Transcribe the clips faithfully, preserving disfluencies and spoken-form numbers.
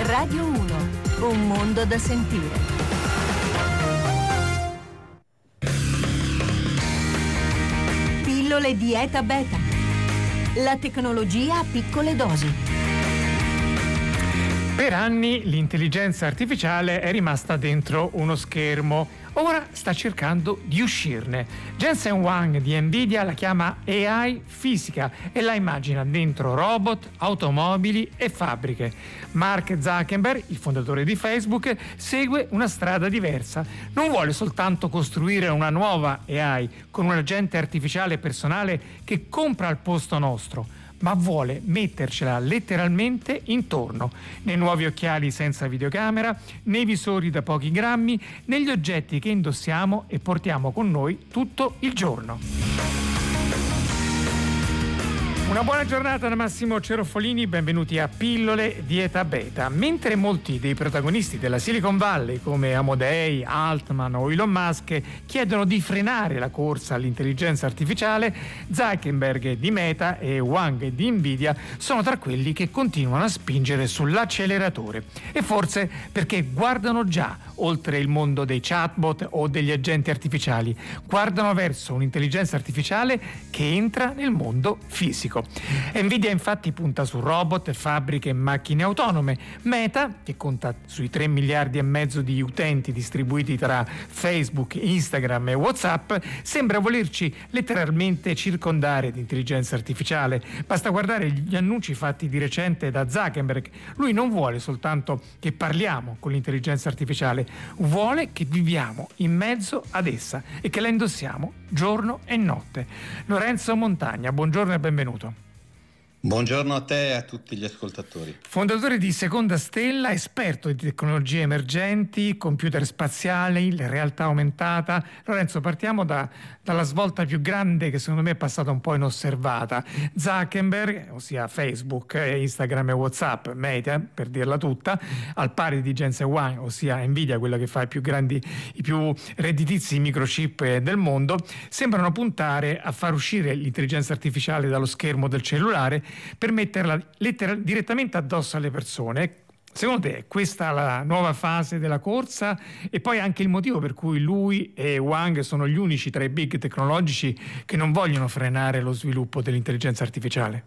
Radio uno, un mondo da sentire. Pillole Dieta Beta. La tecnologia a piccole dosi. Per anni l'intelligenza artificiale è rimasta dentro uno schermo. Ora sta cercando di uscirne. Jensen Huang di Nvidia la chiama A I fisica e la immagina dentro robot, automobili e fabbriche. Mark Zuckerberg, il fondatore di Facebook, segue una strada diversa. Non vuole soltanto costruire una nuova A I con un agente artificiale personale che compra al posto nostro, ma vuole mettercela letteralmente intorno, nei nuovi occhiali senza videocamera, nei visori da pochi grammi, negli oggetti che indossiamo e portiamo con noi tutto il giorno. Una buona giornata da Massimo Cerofolini, benvenuti a Pillole Dieta Beta. Mentre molti dei protagonisti della Silicon Valley come Amodei, Altman o Elon Musk chiedono di frenare la corsa all'intelligenza artificiale, Zuckerberg di Meta e Wang di Nvidia sono tra quelli che continuano a spingere sull'acceleratore. E forse perché guardano già oltre il mondo dei chatbot o degli agenti artificiali, guardano verso un'intelligenza artificiale che entra nel mondo fisico. Nvidia infatti punta su robot, fabbriche e macchine autonome. Meta, che conta sui tre miliardi e mezzo di utenti distribuiti tra Facebook, Instagram e WhatsApp, sembra volerci letteralmente circondare di intelligenza artificiale. Basta guardare gli annunci fatti di recente da Zuckerberg. Lui non vuole soltanto che parliamo con l'intelligenza artificiale, vuole che viviamo in mezzo ad essa e che la indossiamo giorno e notte. Lorenzo Montagna, buongiorno e benvenuto. Buongiorno a te e a tutti gli ascoltatori. Fondatore di Seconda Stella, esperto di tecnologie emergenti, computer spaziali, la realtà aumentata. Lorenzo, partiamo da, dalla svolta più grande che secondo me è passata un po' inosservata. Zuckerberg, ossia Facebook, Instagram e WhatsApp, Meta, per dirla tutta, al pari di Jensen Huang, ossia Nvidia, quella che fa i più grandi, i più redditizi microchip del mondo, sembrano puntare a far uscire l'intelligenza artificiale dallo schermo del cellulare per metterla letteral- direttamente addosso alle persone. Secondo te è questa la nuova fase della corsa? E poi anche il motivo per cui lui e Wang sono gli unici tra i big tecnologici che non vogliono frenare lo sviluppo dell'intelligenza artificiale?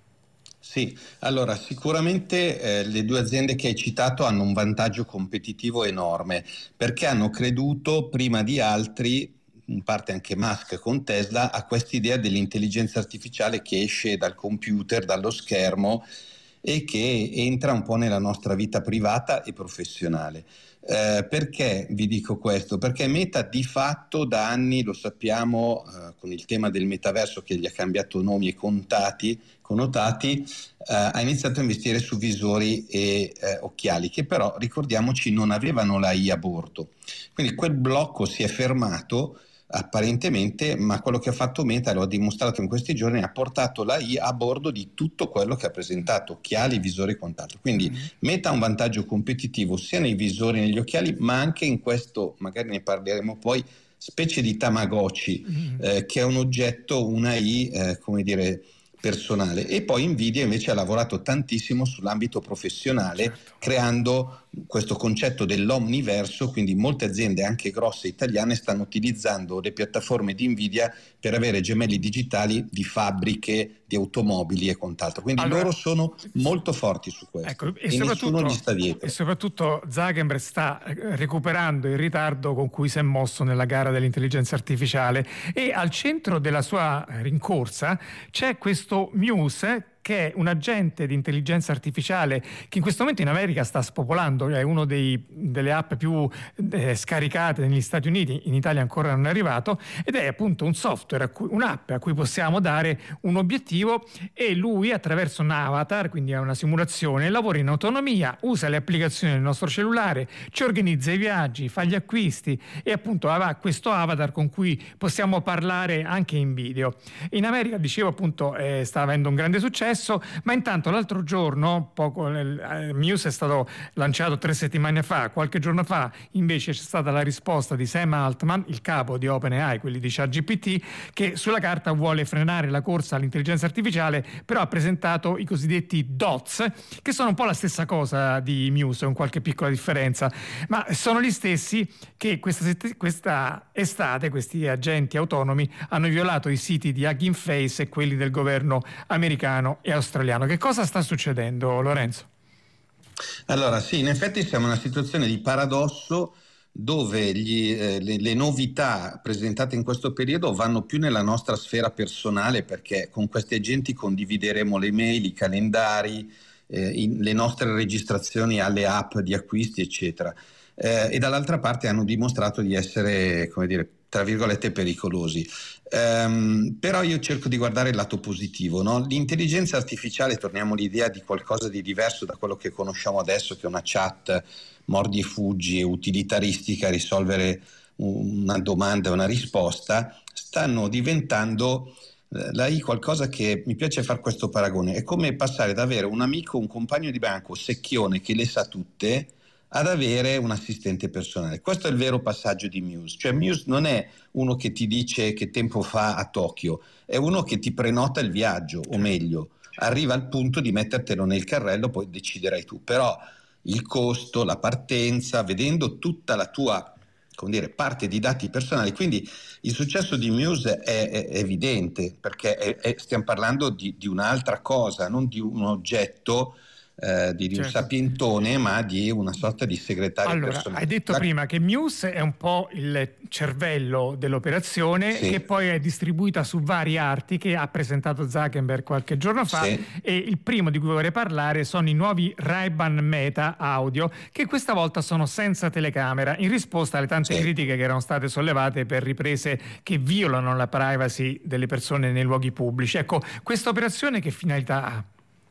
Sì, allora sicuramente eh, le due aziende che hai citato hanno un vantaggio competitivo enorme perché hanno creduto prima di altri, in parte anche Musk con Tesla, a quest'idea dell'intelligenza artificiale che esce dal computer, dallo schermo e che entra un po' nella nostra vita privata e professionale. Eh, perché vi dico questo? Perché Meta di fatto da anni, lo sappiamo, eh, con il tema del metaverso che gli ha cambiato nomi e contati, connotati, eh, ha iniziato a investire su visori e eh, occhiali che però, ricordiamoci, non avevano l'A I a bordo. Quindi quel blocco si è fermato apparentemente, ma quello che ha fatto Meta, lo ha dimostrato in questi giorni, ha portato l'A I a bordo di tutto quello che ha presentato, occhiali, visori e quant'altro. Quindi mm-hmm. Meta ha un vantaggio competitivo sia nei visori e negli occhiali, ma anche in questo, magari ne parleremo poi, specie di Tamagotchi, mm-hmm. eh, che è un oggetto, una A I, eh, come dire, personale. E poi Nvidia invece ha lavorato tantissimo sull'ambito professionale, certo. creando questo concetto dell'omniverso, quindi molte aziende anche grosse italiane stanno utilizzando le piattaforme di Nvidia per avere gemelli digitali di fabbriche, di automobili e quant'altro. Quindi allora, loro sono molto forti su questo, ecco, e, e nessuno gli sta dietro. E soprattutto Zuckerberg sta recuperando il ritardo con cui si è mosso nella gara dell'intelligenza artificiale e al centro della sua rincorsa c'è questo Muse, che è un agente di intelligenza artificiale che in questo momento in America sta spopolando, è uno dei, delle app più eh, scaricate negli Stati Uniti, in Italia ancora non è arrivato, ed è appunto un software, a cui, un'app a cui possiamo dare un obiettivo e lui attraverso un avatar, quindi è una simulazione, lavora in autonomia, usa le applicazioni del nostro cellulare, ci organizza i viaggi, fa gli acquisti e appunto ha questo avatar con cui possiamo parlare anche in video. In America, dicevo appunto, eh, sta avendo un grande successo. successo. Ma intanto l'altro giorno, poco, eh, Muse è stato lanciato tre settimane fa, qualche giorno fa invece c'è stata la risposta di Sam Altman, il capo di OpenAI, quelli di ChatGPT, che sulla carta vuole frenare la corsa all'intelligenza artificiale, però ha presentato i cosiddetti dots, che sono un po' la stessa cosa di Muse, con qualche piccola differenza, ma sono gli stessi che questa, sett- questa estate questi agenti autonomi hanno violato i siti di Hugging Face e quelli del governo americano e australiano. Che cosa sta succedendo, Lorenzo? Allora sì, in effetti siamo in una situazione di paradosso dove gli, eh, le, le novità presentate in questo periodo vanno più nella nostra sfera personale, perché con questi agenti condivideremo le mail, i calendari, eh, in, le nostre registrazioni alle app di acquisti, eccetera. Eh, e dall'altra parte hanno dimostrato di essere, come dire, tra virgolette pericolosi. Um, però io cerco di guardare il lato positivo, no? L'intelligenza artificiale, torniamo all'idea di qualcosa di diverso da quello che conosciamo adesso, che è una chat mordi e fuggi, utilitaristica, a risolvere una domanda e una risposta, stanno diventando la I qualcosa che mi piace fare questo paragone. È come passare da avere un amico, un compagno di banco secchione che le sa tutte, ad avere un assistente personale. Questo è il vero passaggio di Muse. Cioè Muse non è uno che ti dice che tempo fa a Tokyo, è uno che ti prenota il viaggio, o meglio, arriva al punto di mettertelo nel carrello, poi deciderai tu. Però il costo, la partenza, vedendo tutta la tua, come dire, parte di dati personali, quindi il successo di Muse è, è evidente, perché è, è, stiamo parlando di, di un'altra cosa, non di un oggetto Eh, di, di certo. un sapientone, ma di una sorta di segretario allora, personale. Hai detto La... prima che Muse è un po' il cervello dell'operazione, sì, che poi è distribuita su vari arti che ha presentato Zuckerberg qualche giorno fa, sì. E il primo di cui vorrei parlare sono i nuovi Ray-Ban Meta Audio, che questa volta sono senza telecamera, in risposta alle tante sì. critiche che erano state sollevate per riprese che violano la privacy delle persone nei luoghi pubblici. Ecco, questa operazione che finalità ha?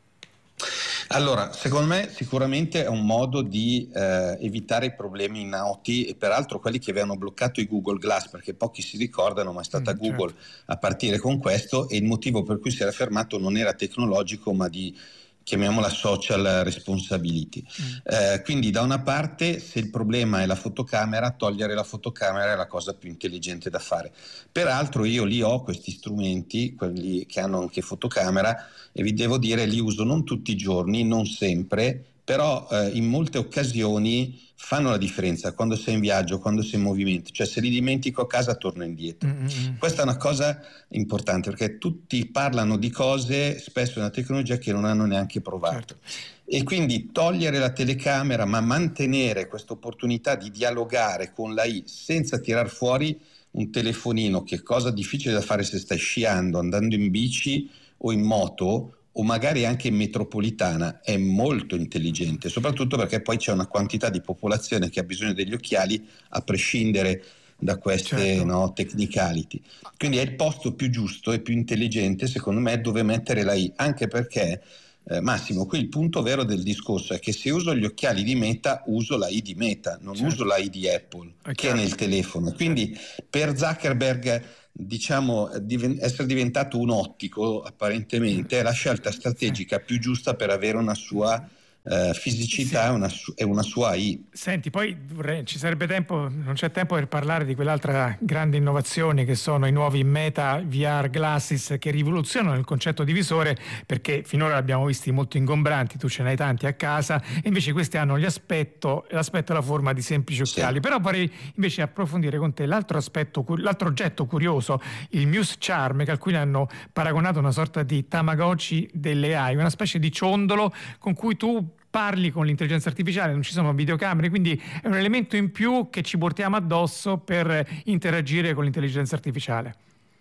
Allora, secondo me sicuramente è un modo di eh, evitare i problemi noti, e peraltro quelli che avevano bloccato i Google Glass, perché pochi si ricordano, ma è stata mm, Google certo. a partire con questo, e il motivo per cui si era fermato non era tecnologico, ma di, chiamiamola, social responsibility. Mm. Eh, quindi da una parte, se il problema è la fotocamera, togliere la fotocamera è la cosa più intelligente da fare. Peraltro io li ho questi strumenti, quelli che hanno anche fotocamera, e vi devo dire li uso non tutti i giorni, non sempre, però eh, in molte occasioni fanno la differenza quando sei in viaggio, quando sei in movimento. Cioè se li dimentico a casa torno indietro. Mm-hmm. Questa è una cosa importante, perché tutti parlano di cose, spesso una tecnologia che non hanno neanche provato. Certo. E quindi togliere la telecamera, ma mantenere questa opportunità di dialogare con la I senza tirar fuori un telefonino, che è cosa difficile da fare se stai sciando, andando in bici o in moto, o magari anche in metropolitana, è molto intelligente, soprattutto perché poi c'è una quantità di popolazione che ha bisogno degli occhiali, a prescindere da queste certo. no, technicality. Quindi è il posto più giusto e più intelligente, secondo me, dove mettere la I, anche perché eh, Massimo, qui il punto vero del discorso è che se uso gli occhiali di Meta, uso la I di Meta, non certo. uso la I di Apple, è che è nel telefono. Quindi per Zuckerberg, diciamo, diven- essere diventato un ottico apparentemente è la scelta strategica più giusta per avere una sua eh, fisicità sì. e una, su- una sua I. Senti, poi vorrei, ci sarebbe tempo, non c'è tempo per parlare di quell'altra grande innovazione che sono i nuovi Meta V R Glasses, che rivoluzionano il concetto di visore, perché finora li abbiamo visti molto ingombranti, tu ce ne hai tanti a casa, e invece questi hanno l'aspetto, l'aspetto e la forma di semplici occhiali. Sì. Però vorrei invece approfondire con te l'altro aspetto, l'altro oggetto curioso, il Muse Charm, che alcuni hanno paragonato a una sorta di Tamagotchi delle A I, una specie di ciondolo con cui tu parli con l'intelligenza artificiale, non ci sono videocamere, quindi è un elemento in più che ci portiamo addosso per interagire con l'intelligenza artificiale.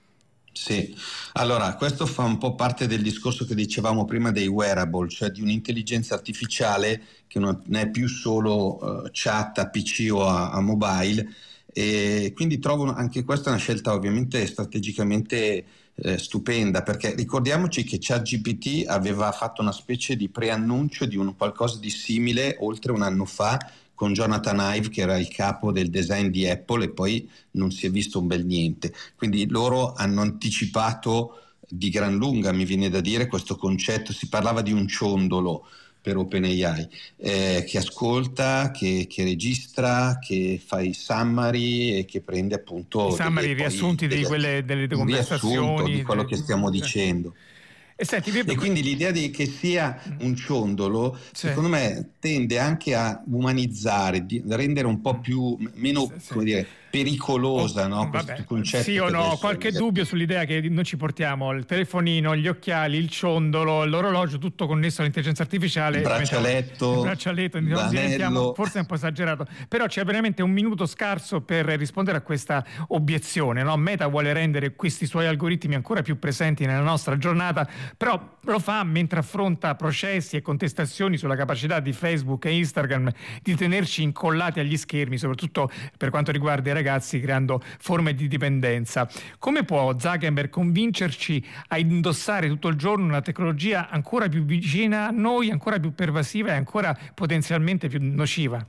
Sì, allora questo fa un po' parte del discorso che dicevamo prima dei wearable, cioè di un'intelligenza artificiale che non è più solo uh, chat a P C o a, a mobile, e quindi trovo anche questa una scelta ovviamente strategicamente Eh, stupenda, perché ricordiamoci che ChatGPT aveva fatto una specie di preannuncio di un qualcosa di simile oltre un anno fa con Jonathan Ive, che era il capo del design di Apple, e poi non si è visto un bel niente. Quindi loro hanno anticipato di gran lunga, mi viene da dire, questo concetto. Si parlava di un ciondolo per OpenAI, eh, che ascolta, che, che registra, che fa i summary e che prende appunto i summary, delle, riassunti poi, di quelle delle un conversazioni, di quello che stiamo dicendo. E, senti, e quindi l'idea di che sia un ciondolo, sì, secondo me tende anche a umanizzare, di rendere un po' più meno, sì, come dire, pericolosa, oh, no? Questo concetto. Sì o no, qualche è... dubbio sull'idea che noi ci portiamo il telefonino, gli occhiali, il ciondolo, l'orologio, tutto connesso all'intelligenza artificiale, il braccialetto, il braccialetto diventiamo, forse è un po' esagerato, però c'è veramente un minuto scarso per rispondere a questa obiezione, no? Meta vuole rendere questi suoi algoritmi ancora più presenti nella nostra giornata, però lo fa mentre affronta processi e contestazioni sulla capacità di Facebook e Instagram di tenerci incollati agli schermi, soprattutto per quanto riguarda i ragazzi, creando forme di dipendenza. Come può Zuckerberg convincerci a indossare tutto il giorno una tecnologia ancora più vicina a noi, ancora più pervasiva e ancora potenzialmente più nociva?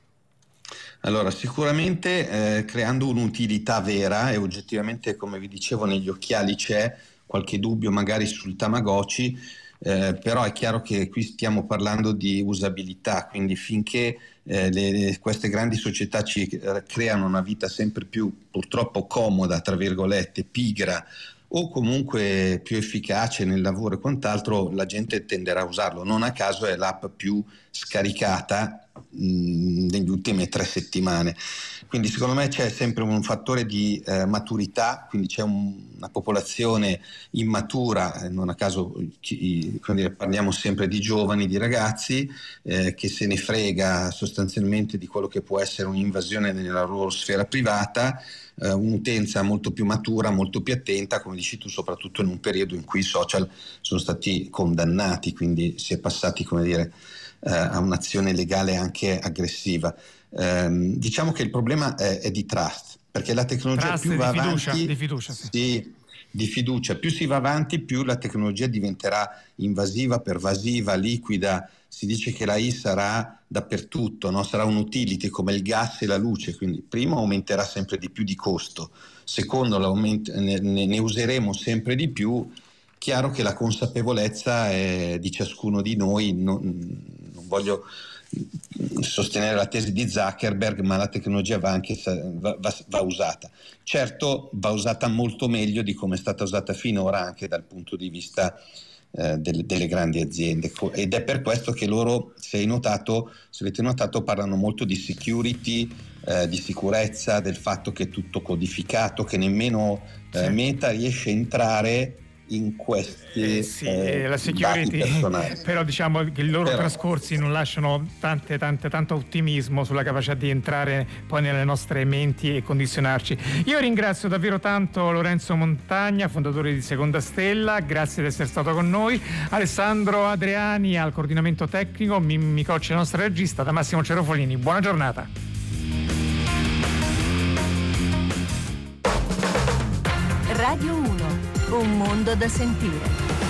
Allora, sicuramente eh, creando un'utilità vera, e oggettivamente, come vi dicevo, negli occhiali c'è qualche dubbio magari sul Tamagotchi, eh, però è chiaro che qui stiamo parlando di usabilità, quindi finché eh, le, le, queste grandi società ci eh, creano una vita sempre più purtroppo comoda, tra virgolette, pigra, o comunque più efficace nel lavoro e quant'altro, la gente tenderà a usarlo. Non a caso è l'app più scaricata mh, negli ultime tre settimane. Quindi secondo me c'è sempre un fattore di eh, maturità, quindi c'è un, una popolazione immatura, eh, non a caso chi, dire, parliamo sempre di giovani, di ragazzi, eh, che se ne frega sostanzialmente di quello che può essere un'invasione nella loro sfera privata, eh, un'utenza molto più matura, molto più attenta, come dici tu, soprattutto in un periodo in cui i social sono stati condannati, quindi si è passati, come dire, eh, a un'azione legale anche aggressiva. Um, diciamo che il problema è, è di trust, perché la tecnologia trust più va di fiducia, avanti di fiducia, sì. Sì, di fiducia, più si va avanti più la tecnologia diventerà invasiva, pervasiva, liquida. Si dice che l'A I sarà dappertutto, no? Sarà un utility come il gas e la luce, quindi primo aumenterà sempre di più di costo, secondo ne, ne useremo sempre di più. Chiaro che la consapevolezza è di ciascuno di noi, non, non voglio sostenere la tesi di Zuckerberg, ma la tecnologia va anche va, va, va usata. Certo, va usata molto meglio di come è stata usata finora, anche dal punto di vista eh, delle, delle grandi aziende, ed è per questo che loro, se hai notato, se avete notato, parlano molto di security, eh, di sicurezza, del fatto che è tutto codificato, che nemmeno eh, Meta riesce a entrare in questi eh sì, eh, la security, però diciamo che i loro però, trascorsi non lasciano tante, tante, tanto ottimismo sulla capacità di entrare poi nelle nostre menti e condizionarci. Io ringrazio davvero tanto Lorenzo Montagna, fondatore di Seconda Stella, grazie di essere stato con noi, Alessandro Adriani al coordinamento tecnico, Mimmi Cocci, la nostra regista, da Massimo Cerofolini. Buona giornata. Radio uno. Un mondo da sentire.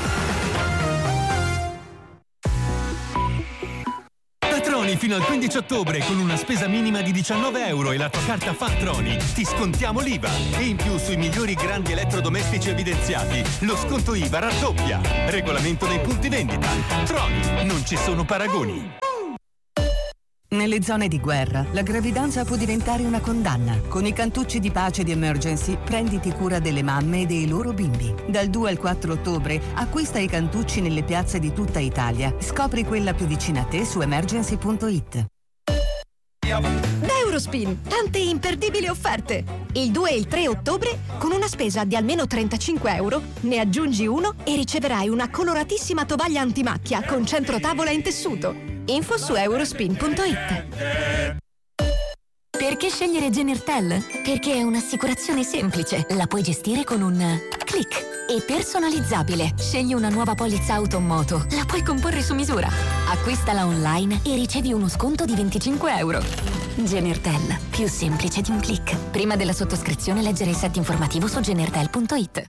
Patroni fino al quindici ottobre con una spesa minima di diciannove euro e la tua carta Fattroni ti scontiamo l'I V A e in più sui migliori grandi elettrodomestici evidenziati lo sconto I V A raddoppia. Regolamento nei punti vendita. Troni, non ci sono paragoni. Nelle zone di guerra, la gravidanza può diventare una condanna. Con i cantucci di pace di Emergency, prenditi cura delle mamme e dei loro bimbi. Dal due al quattro ottobre, acquista i cantucci nelle piazze di tutta Italia. Scopri quella più vicina a te su emergency punto it. Da Eurospin, tante imperdibili offerte. Il due e il tre ottobre, con una spesa di almeno trentacinque euro, ne aggiungi uno e riceverai una coloratissima tovaglia antimacchia con centro tavola in tessuto. Info su eurospin punto it. Perché scegliere Genertel? Perché è un'assicurazione semplice. La puoi gestire con un click e personalizzabile. Scegli una nuova polizza auto o moto. La puoi comporre su misura. Acquistala online e ricevi uno sconto di venticinque euro. Genertel, più semplice di un click. Prima della sottoscrizione leggere il set informativo su genertel punto it.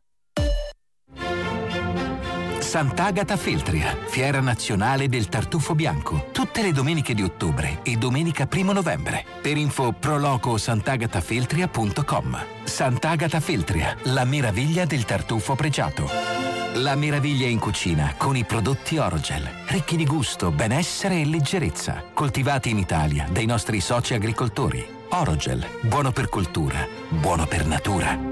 Sant'Agata Feltria, fiera nazionale del tartufo bianco, tutte le domeniche di ottobre e domenica primo novembre. Per info proloco sant'agatafeltria punto com. Sant'Agata Feltria, la meraviglia del tartufo pregiato. La meraviglia in cucina con i prodotti Orogel, ricchi di gusto, benessere e leggerezza, coltivati in Italia dai nostri soci agricoltori. Orogel, buono per cultura, buono per natura.